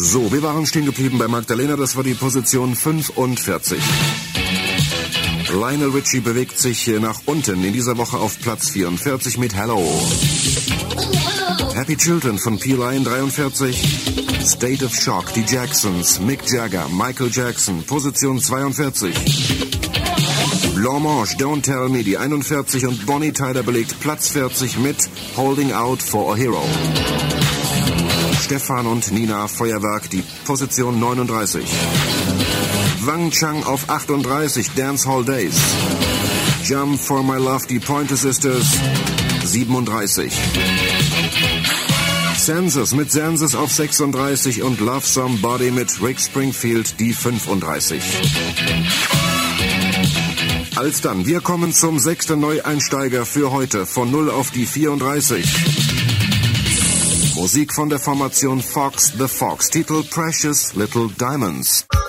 So, wir waren stehen geblieben bei Magdalena, das war die Position 45. Lionel Richie bewegt sich nach unten, in dieser Woche auf Platz 44 mit Hello. Happy Children von P. Lion 43. State of Shock, die Jacksons, Mick Jagger, Michael Jackson, Position 42. Blanc-Mange, Don't Tell Me, die 41 und Bonnie Tyler belegt Platz 40 mit Holding Out for a Hero. Stefan und Nina Feuerwerk, die Position 39. Wang Chang auf 38, Dancehall Days. Jump for My Love, die Pointer Sisters, 37. Census mit Census auf 36 und Love Somebody mit Rick Springfield, die 35. Alsdann, wir kommen zum 6. Neueinsteiger für heute, von 0 auf die 34. Musik von der Formation Fox the Fox, Titel Precious Little Diamonds.